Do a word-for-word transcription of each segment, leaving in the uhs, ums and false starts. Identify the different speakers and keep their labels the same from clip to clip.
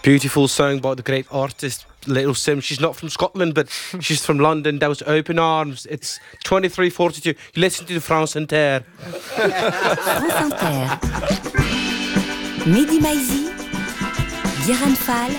Speaker 1: beautiful song by the great artist Little Sim. She's not from Scotland, but she's from London. That was Open Arms. It's twenty-three forty-two. You listen to the France Inter.
Speaker 2: France Inter. Mehdi Maizi, Guérin Fall,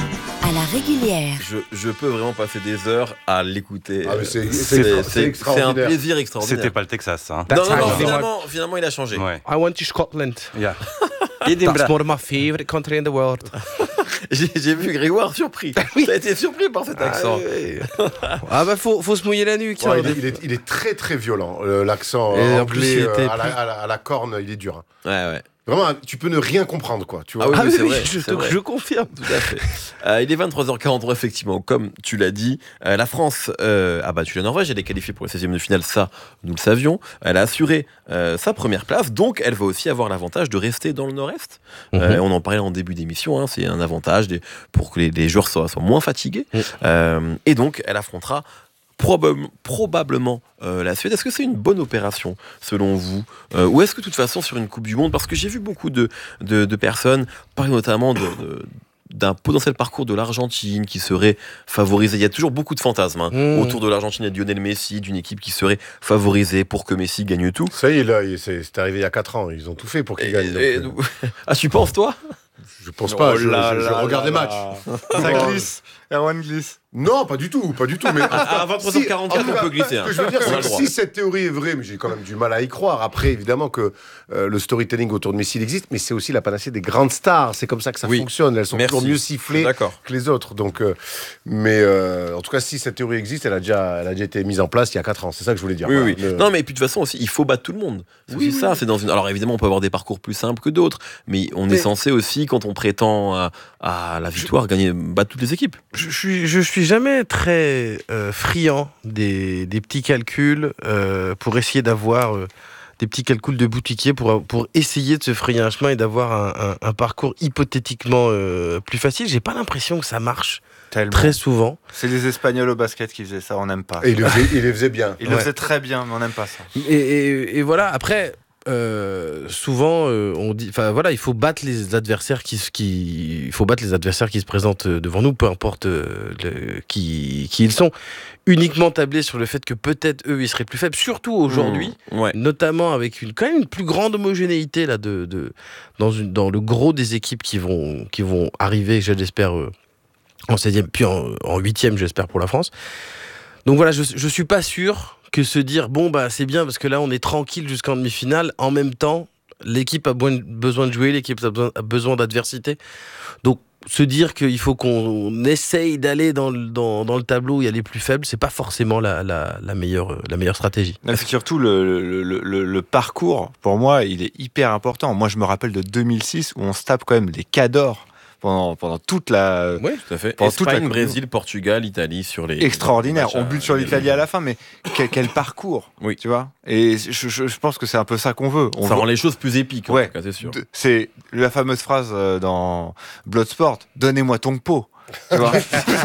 Speaker 2: à la régulière.
Speaker 3: Je, je peux vraiment passer des heures à l'écouter.
Speaker 4: Ah, mais c'est,
Speaker 3: c'est,
Speaker 4: c'est,
Speaker 3: c'est,
Speaker 4: c'est
Speaker 3: c'est un plaisir extraordinaire.
Speaker 5: C'était pas le Texas, hein.
Speaker 3: Non, non, non,
Speaker 1: That's
Speaker 3: finalement, finalement, il a changé.
Speaker 5: Ouais.
Speaker 1: I went to Scotland.
Speaker 5: Yeah.
Speaker 1: That's one of my favorite countries in the world.
Speaker 3: J'ai, j'ai vu Grégoire surpris.
Speaker 1: Oui.
Speaker 3: T'as été surpris par cet accent.
Speaker 1: Ah, oui. Ah bah faut, faut se mouiller la nuque.
Speaker 4: Ouais,
Speaker 1: hein.
Speaker 4: il, est, il, est, il est très très violent. Euh, l'accent
Speaker 1: Et
Speaker 4: euh,
Speaker 1: en plus,
Speaker 4: anglais
Speaker 1: il
Speaker 4: euh,
Speaker 1: était
Speaker 4: à, la,
Speaker 1: plus-
Speaker 4: à, la, à la corne, il est dur. hein.
Speaker 3: Ouais, ouais.
Speaker 4: Vraiment, tu peux ne rien comprendre, quoi. Tu vois.
Speaker 3: Ah oui,
Speaker 1: Ah
Speaker 3: oui,
Speaker 1: oui,
Speaker 3: c'est
Speaker 1: oui,
Speaker 3: vrai,
Speaker 1: je,
Speaker 3: c'est
Speaker 1: donc
Speaker 3: vrai.
Speaker 1: je confirme.
Speaker 3: Tout à fait. Euh, il est vingt-trois heures quarante-trois, effectivement, comme tu l'as dit. Euh, la France euh, a battu la Norvège, elle est qualifiée pour le seizième de finale, ça, nous le savions. Elle a assuré euh, sa première place, donc elle va aussi avoir l'avantage de rester dans le Nord-Est. Euh,
Speaker 1: Mhm.
Speaker 3: on en parlait en début d'émission, hein, c'est un avantage des- pour que les, les joueurs soient, soient moins fatigués.
Speaker 1: Mhm.
Speaker 3: Euh, et donc, elle affrontera probable- probablement euh, la Suède. Est-ce que c'est une bonne opération, selon vous Euh, Ou est-ce que, de toute façon, sur une Coupe du Monde, parce que j'ai vu beaucoup de, de, de personnes parler notamment de, de- d'un potentiel parcours de l'Argentine qui serait favorisé. Il y a toujours beaucoup de fantasmes hein,
Speaker 1: Mmh.
Speaker 3: autour de l'Argentine et de Lionel Messi, d'une équipe qui serait favorisée pour que Messi gagne tout.
Speaker 4: Ça y est, là, il- c'est, c'est arrivé il y a quatre ans. Ils ont tout fait pour qu'il
Speaker 3: Et-
Speaker 4: gagne. donc,
Speaker 3: et-
Speaker 4: euh,
Speaker 3: ah, tu penses, toi
Speaker 4: je pense pas.
Speaker 6: Oh
Speaker 4: je,
Speaker 6: là
Speaker 4: je- je
Speaker 6: là
Speaker 4: regarde
Speaker 6: là
Speaker 4: les matchs.
Speaker 6: là. Ça glisse. Erwan glisse.
Speaker 4: Non, pas du tout, pas du tout. Mais
Speaker 3: À vingt-trois heures quarante-quatre,
Speaker 4: en tout
Speaker 3: on
Speaker 4: cas,
Speaker 3: peut glisser.
Speaker 4: Ce
Speaker 3: hein.
Speaker 4: que je veux dire,
Speaker 3: On a
Speaker 4: c'est
Speaker 3: le
Speaker 4: que
Speaker 3: droit.
Speaker 4: si cette théorie est vraie, mais j'ai quand même du mal à y croire. Après, évidemment que euh, le storytelling autour de Messi il existe, mais c'est aussi la panacée des grandes stars. C'est comme ça que ça
Speaker 3: Oui.
Speaker 4: fonctionne. Elles sont
Speaker 3: Merci.
Speaker 4: toujours mieux sifflées
Speaker 3: D'accord.
Speaker 4: que les autres. Donc, euh, mais euh, en tout cas, si cette théorie existe, elle a déjà, elle a déjà été mise en place il y a quatre ans. C'est ça que je voulais dire.
Speaker 3: Oui,
Speaker 4: Voilà.
Speaker 3: oui.
Speaker 4: Le-
Speaker 3: Non, mais puis de toute façon aussi, il faut battre tout le monde. C'est
Speaker 4: Oui,
Speaker 3: aussi
Speaker 4: oui,
Speaker 3: ça.
Speaker 4: oui.
Speaker 3: C'est dans une. Alors évidemment, on peut avoir des parcours plus simples que d'autres, mais on
Speaker 1: Mais-
Speaker 3: est censé aussi, quand on prétend à, à la victoire, gagner, battre toutes les équipes.
Speaker 1: Je, je suis, je suis jamais très euh, friand des, des petits calculs euh, pour essayer d'avoir euh, des petits calculs de boutiquier pour, pour essayer de se frayer un chemin et d'avoir un, un- un parcours hypothétiquement euh, plus facile. J'ai pas l'impression que ça marche
Speaker 6: Tellement.
Speaker 1: très souvent.
Speaker 6: C'est les Espagnols au basket qui faisaient ça, on n'aime pas.
Speaker 4: Et il le faisait, il les faisait bien.
Speaker 6: Ils le
Speaker 1: Ouais.
Speaker 6: faisaient très bien, mais on n'aime pas ça.
Speaker 1: Et, et- et voilà, après, euh, souvent, euh, on dit, enfin voilà, il faut battre les adversaires qui, se- qui, il faut battre les adversaires qui se présentent devant nous, peu importe euh, le- qui, qui ils sont. Uniquement tabler sur le fait que peut-être eux, ils seraient plus faibles, surtout aujourd'hui.
Speaker 3: Mmh. Ouais.
Speaker 1: Notamment avec une, quand même une plus grande homogénéité là, de, de, dans, une, dans le gros des équipes qui vont, qui vont arriver, je l'espère, euh, en seizième, puis en, en huitième, j'espère, pour la France. Donc voilà, je ne suis pas sûr que se dire, bon, bah, c'est bien parce que là, on est tranquille jusqu'en demi-finale. En même temps, l'équipe a besoin besoin de jouer, l'équipe a besoin, a besoin d'adversité. Donc, se dire qu'il faut qu'on essaye d'aller dans le, dans, dans le tableau où il y a les plus faibles, c'est pas forcément la, la, la, meilleure, la meilleure stratégie.
Speaker 6: Non, c'est surtout le, le, le, le- le parcours, pour moi, il est hyper important. Moi, je me rappelle de deux mille six où on se tape quand même des cadors pendant, pendant toute la...
Speaker 1: Oui,
Speaker 3: Tout à fait.
Speaker 6: Pendant toute la
Speaker 3: Espagne,
Speaker 6: Coupe du
Speaker 3: Brésil, Portugal, Italie sur les.
Speaker 6: extraordinaire.
Speaker 3: matchs
Speaker 6: On
Speaker 3: à-
Speaker 6: bute sur l'Italie à la fin, mais quel, quel parcours,
Speaker 3: Oui.
Speaker 6: tu vois. Et je, je, je pense que c'est un peu ça qu'on veut. On
Speaker 3: Ça
Speaker 6: veut-
Speaker 3: rend les choses plus épiques, en
Speaker 6: Ouais.
Speaker 3: tout cas, c'est sûr.
Speaker 6: de- C'est la fameuse phrase euh, dans Bloodsport, donnez-moi ton pot. Tu vois.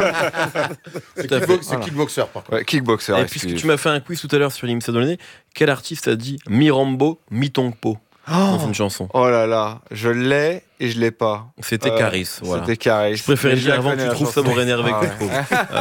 Speaker 4: C'est,
Speaker 3: Tout à
Speaker 4: kickbo-
Speaker 3: fait.
Speaker 4: c'est kickboxer, par contre.
Speaker 6: Ouais, kickboxer.
Speaker 3: Et
Speaker 6: excusez.
Speaker 3: puisque tu m'as fait un quiz tout à l'heure sur l'I M C Donné, quel artiste a dit Mirambo, mi-tongpo dans une chanson?
Speaker 6: Oh là là, je l'ai et je l'ai pas.
Speaker 3: C'était
Speaker 6: Euh,
Speaker 3: Caris, voilà.
Speaker 6: C'était Caris.
Speaker 3: Je préférais
Speaker 6: Mais
Speaker 3: le dire
Speaker 6: la
Speaker 3: avant que
Speaker 6: connais,
Speaker 3: tu
Speaker 6: la
Speaker 3: trouves ça
Speaker 6: chanson.
Speaker 3: m'aurait énervé
Speaker 6: Ah
Speaker 3: que
Speaker 6: ouais.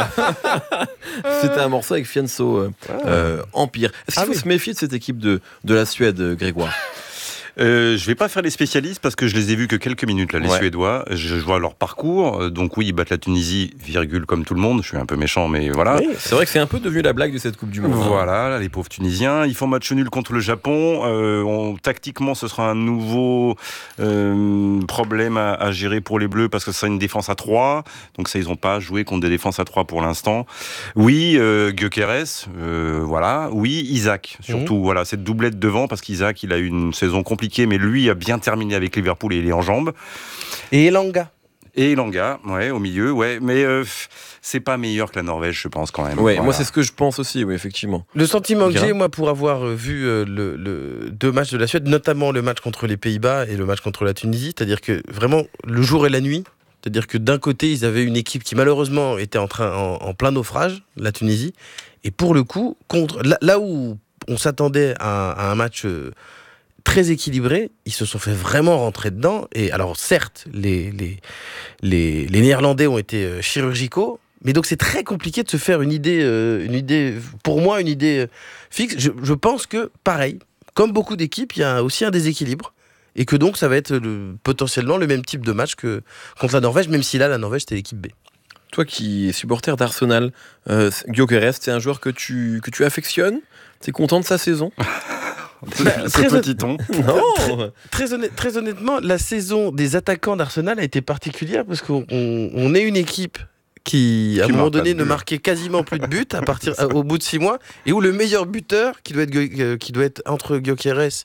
Speaker 3: tu trouves. C'était un morceau avec Fianso euh, euh, Empire. Est-ce qu'il
Speaker 1: Ah
Speaker 3: faut
Speaker 1: oui.
Speaker 3: se méfier de cette équipe de, de la Suède, euh, Grégoire?
Speaker 5: Euh, je vais pas faire les spécialistes parce que je les ai vus que quelques minutes là, les
Speaker 3: Ouais.
Speaker 5: Suédois. Je vois leur parcours. Euh, Donc oui, ils battent la Tunisie, virgule comme tout le monde. Je suis un peu méchant, mais voilà.
Speaker 1: Oui.
Speaker 3: C'est vrai que c'est un peu devenu la blague de cette Coupe du Monde. hein.
Speaker 5: Voilà, les pauvres Tunisiens. Ils font match nul contre le Japon. Euh, on- tactiquement, ce sera un nouveau euh, problème à, à gérer pour les Bleus parce que ce sera une défense à trois. Donc ça, ils n'ont pas joué contre des défenses à trois pour l'instant. Oui, euh, Gyökeres, euh, voilà. Oui, Isaac, surtout. Voilà, cette doublette devant parce qu'Isaac, il a eu une saison compliquée, mais lui a bien terminé avec Liverpool et il est en jambes.
Speaker 1: Et Elanga.
Speaker 5: Et Elanga, ouais, au milieu, ouais. Mais euh, c'est pas meilleur que la Norvège, je pense, quand même.
Speaker 3: Ouais,
Speaker 5: Voilà.
Speaker 3: moi c'est ce que je pense aussi, oui, effectivement.
Speaker 1: Le sentiment que
Speaker 3: Guérin.
Speaker 1: j'ai, moi, pour avoir euh, vu euh, le, le, deux matchs de la Suède, notamment le match contre les Pays-Bas et le match contre la Tunisie, c'est-à-dire que vraiment, le jour et la nuit, c'est-à-dire que d'un côté, ils avaient une équipe qui malheureusement était en, train, en, en plein naufrage, la Tunisie, et pour le coup, contre, là, là où on s'attendait à, à un match euh, très équilibré. Ils se sont fait vraiment rentrer dedans. Et alors, certes, les, les, les, les Néerlandais ont été euh, chirurgicaux. Mais donc, c'est très compliqué de se faire une idée, euh, une idée pour moi, une idée euh, fixe. Je, je pense que, pareil, comme beaucoup d'équipes, il y a aussi un déséquilibre. Et que donc, ça va être le, potentiellement le même type de match que contre la Norvège, même si là, la Norvège, c'était l'équipe B.
Speaker 3: Toi qui es supporter d'Arsenal, euh, Gyökeres, c'est un joueur que tu, que tu affectionnes? T'es content de sa saison?
Speaker 5: Ce
Speaker 1: très
Speaker 5: petit ton.
Speaker 3: Non.
Speaker 1: Très, honnête, très honnêtement, la saison des attaquants d'Arsenal a été particulière parce qu'on on, on est une équipe qui, à
Speaker 5: Qui
Speaker 1: un moment
Speaker 5: marque pas
Speaker 1: donné,
Speaker 5: de
Speaker 1: ne
Speaker 5: but.
Speaker 1: marquait quasiment plus de buts à partir, à- au bout de six mois, et où le meilleur buteur, qui doit être, Gue- euh, qui doit être entre Gyökeres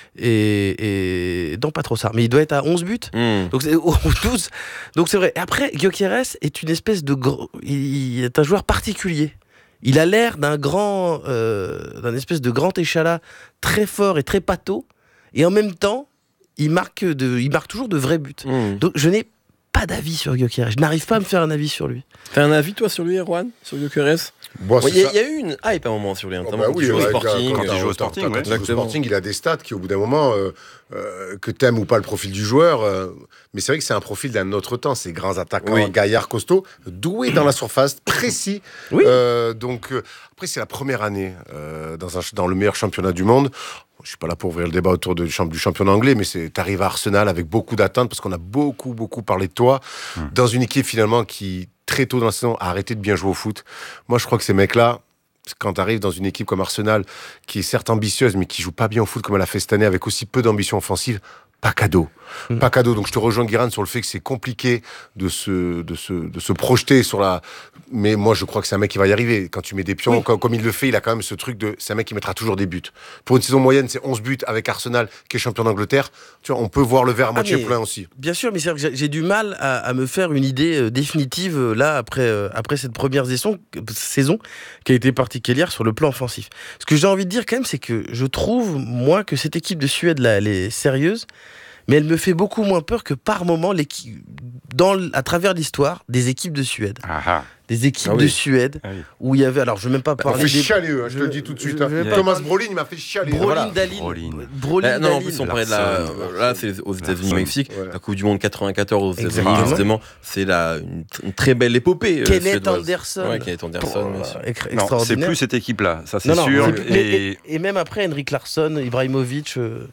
Speaker 1: et, et... Non, pas trop ça, mais il doit être à onze buts.
Speaker 3: Hmm.
Speaker 1: Donc c'est ou douze. Donc c'est vrai. Et après, Gyökeres est une espèce de gros... Il est un joueur particulier. Il a l'air d'un grand, euh, d'un espèce de grand échalas très fort et très pâteau. Et en même temps, il marque, de, il marque toujours de vrais buts.
Speaker 3: Hmm.
Speaker 1: Donc je n'ai pas d'avis sur Gyökeres. Je n'arrive pas à me faire un avis sur lui.
Speaker 3: T'as un avis, toi, sur lui, Erwan? Sur Gyökeres?
Speaker 4: Bon,
Speaker 3: Il
Speaker 4: c'est
Speaker 3: y, a-
Speaker 4: ça.
Speaker 3: il y a eu une hype à un moment sur lui,
Speaker 4: Oh,
Speaker 3: notamment
Speaker 4: bah
Speaker 3: quand
Speaker 4: oui,
Speaker 3: il joue au
Speaker 4: avec,
Speaker 3: Sporting.
Speaker 4: quand
Speaker 5: Quand il joue au
Speaker 4: t'as-
Speaker 5: Sporting,
Speaker 4: t'as-
Speaker 5: ouais.
Speaker 4: quand il joue au
Speaker 3: Exactement.
Speaker 4: Sporting, il a des stats qui, au bout d'un moment, euh, euh, que t'aimes ou pas le profil du joueur, euh, mais c'est vrai que c'est un profil d'un autre temps. Ces grands attaquants,
Speaker 3: Oui.
Speaker 4: gaillards, costauds, doués dans la surface, précis.
Speaker 1: Oui.
Speaker 4: Euh, donc euh, après, c'est la première année euh, dans, un, dans le meilleur championnat du monde. Je suis pas là pour ouvrir le débat autour du, champ- du championnat anglais, mais c'est t'arrives à Arsenal avec beaucoup d'attentes parce qu'on a beaucoup, beaucoup parlé de toi dans une équipe finalement qui très tôt dans la saison a arrêté de bien jouer au foot. Moi, je crois que ces mecs-là, quand tu arrives dans une équipe comme Arsenal, qui est certes ambitieuse, mais qui joue pas bien au foot comme elle a fait cette année, avec aussi peu d'ambition offensive, pas cadeau.
Speaker 1: Mm.
Speaker 4: Pas cadeau. Donc je te rejoins, Guiran, sur le fait que c'est compliqué de se, de, se, de se projeter sur la... Mais moi, je crois que c'est un mec qui va y arriver. Quand tu mets des pions,
Speaker 1: Oui.
Speaker 4: comme, comme il le fait, il a quand même ce truc de... C'est un mec qui mettra toujours des buts. Pour une saison moyenne, c'est onze buts avec Arsenal, qui est champion d'Angleterre. Tu vois, on peut voir le verre à moitié
Speaker 1: mais-
Speaker 4: plein aussi.
Speaker 1: Bien sûr, mais c'est vrai que j'ai- j'ai du mal à, à me faire une idée euh, définitive euh, là après, euh, après cette première saison, saison qui a été particulière sur le plan offensif. Ce que j'ai envie de dire quand même, c'est que je trouve moi que cette équipe de Suède là, elle est sérieuse, mais elle me fait beaucoup moins peur que par moment l'équipe, dans l- à travers l'histoire des équipes de Suède,
Speaker 5: Ah ah.
Speaker 1: des équipes
Speaker 3: Ah oui.
Speaker 1: de Suède
Speaker 5: Ah oui.
Speaker 1: où il y avait, alors je ne vais même pas
Speaker 4: On
Speaker 1: parler
Speaker 4: fait
Speaker 1: des
Speaker 4: chialer, eux, hein, je te
Speaker 1: je-
Speaker 4: le dis tout de
Speaker 1: je-
Speaker 4: suite.
Speaker 1: je
Speaker 4: hein.
Speaker 1: vais pas
Speaker 4: Thomas
Speaker 1: parler-
Speaker 4: Brolin, il m'a fait chialer.
Speaker 1: Brolin
Speaker 4: Voilà.
Speaker 1: Dahlin,
Speaker 5: Brolin.
Speaker 1: Brolin
Speaker 3: Euh, non, en
Speaker 1: Dahlin.
Speaker 3: plus, on parlait de la.
Speaker 5: Larson.
Speaker 3: Là, c'est aux États-Unis,
Speaker 5: Larson.
Speaker 3: Mexique.
Speaker 4: Ouais.
Speaker 3: La Coupe du Monde quatre-vingt-quatorze aux États-Unis,
Speaker 1: Exactement.
Speaker 3: justement. C'est la, une, une très belle épopée. euh,
Speaker 1: Kenneth
Speaker 3: suédoise.
Speaker 1: Anderson.
Speaker 3: Ouais, Kenneth Anderson, bien sûr.
Speaker 1: Euh, extra-
Speaker 5: Non, c'est
Speaker 1: extraordinaire.
Speaker 5: plus cette équipe-là, ça c'est
Speaker 1: Non, non,
Speaker 5: sûr.
Speaker 1: c'est- mais-
Speaker 5: Et
Speaker 1: et, et même après, Henrik Larsson, Ibrahimovic. euh,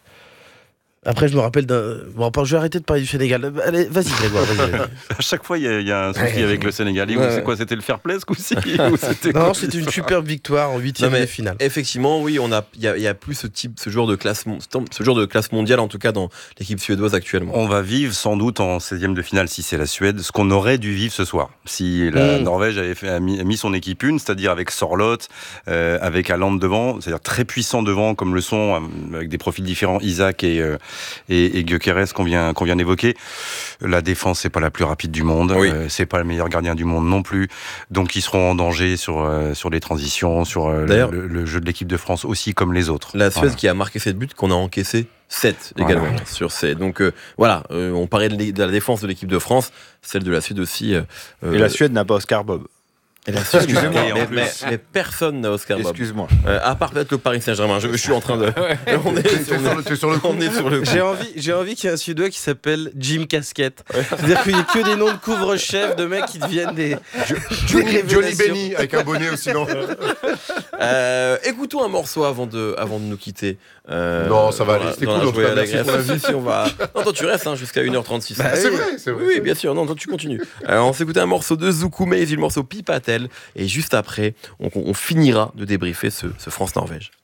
Speaker 1: Après, je me rappelle d'un. Bon, je vais arrêter de parler du Sénégal. Allez, vas-y, Grégoire. Vas-y, vas-y.
Speaker 5: à chaque fois, il y, a- il y a un souci
Speaker 1: Ouais.
Speaker 5: avec le Sénégalais.
Speaker 3: Ouais.
Speaker 5: C'est quoi? C'était le fair play ce coup-ci ou c'était
Speaker 1: Non,
Speaker 5: quoi
Speaker 1: c'était une superbe victoire en
Speaker 3: Non,
Speaker 1: huitième
Speaker 3: mais
Speaker 1: de finale.
Speaker 3: Effectivement, oui, on a, il y a, il y a plus ce type, ce genre de classe, mon- ce genre de classe mondiale en tout cas dans l'équipe suédoise actuellement.
Speaker 5: On va vivre sans doute en seizième de finale, si c'est la Suède, ce qu'on aurait dû vivre ce soir. Si la
Speaker 1: Mm.
Speaker 5: Norvège avait fait, a mis, a mis son équipe une, c'est-à-dire avec Sorloth, euh, avec Haaland devant, c'est-à-dire très puissant devant, comme le sont, euh, avec des profils différents, Isaac et, euh, et, et Gyökeres qu'on vient, qu'on vient d'évoquer. La défense, c'est pas la plus rapide du monde,
Speaker 3: Oui.
Speaker 5: euh, c'est pas le meilleur gardien du monde non plus. Donc ils seront en danger sur, euh, sur les transitions, sur euh,
Speaker 3: D'ailleurs-
Speaker 5: le, le jeu de l'équipe de France aussi, comme les autres.
Speaker 3: La Suède
Speaker 5: Voilà.
Speaker 3: qui a marqué sept buts, qu'on a encaissé sept également
Speaker 5: Voilà.
Speaker 3: sur ces. Donc euh, voilà, euh, on parlait de, l'é- de la défense de l'équipe de France, celle de la Suède aussi. euh,
Speaker 6: Et la Suède n'a pas Oscar Bob.
Speaker 3: et la Suède,
Speaker 5: Excusez-moi,
Speaker 3: mais,
Speaker 5: en plus.
Speaker 3: mais- mais personne n'a Oscar Bob.
Speaker 6: Excuse-moi.
Speaker 3: Euh, à part peut-être le Paris Saint-Germain. Je, je suis en train de. on est
Speaker 4: T'es
Speaker 3: sur
Speaker 4: sur
Speaker 3: le,
Speaker 4: le- t'es sur le coup.
Speaker 3: on est sur le coup.
Speaker 1: J'ai envie, j'ai envie qu'il y ait un Suédois qui s'appelle Jim Casquette. C'est-à-dire qu'il n'y ait que des noms de couvre-chefs, de mecs qui deviennent des.
Speaker 4: Johnny,
Speaker 1: des
Speaker 4: Johnny
Speaker 1: révélations.
Speaker 4: Benny avec un bonnet aussi, non
Speaker 3: Euh, écoutons un morceau avant de, avant de nous quitter. Euh,
Speaker 4: Non, ça va
Speaker 3: dans
Speaker 4: aller,
Speaker 3: la-
Speaker 4: c'était
Speaker 3: dans
Speaker 4: cool,
Speaker 3: la
Speaker 4: en tout
Speaker 3: joie
Speaker 4: cas,
Speaker 3: à la
Speaker 4: merci
Speaker 3: Grèce.
Speaker 4: pour la
Speaker 3: Si, si, on va... Non, toi, tu restes hein, jusqu'à une heure trente-six.
Speaker 1: Bah,
Speaker 4: C'est
Speaker 1: oui.
Speaker 4: vrai, c'est vrai.
Speaker 3: Oui, oui, bien sûr. Non, toi, tu continues. Alors, on s'écoutait un morceau de Zuku Maze, le morceau Pipatel. Et juste après, on, on finira de débriefer ce, ce France-Norvège.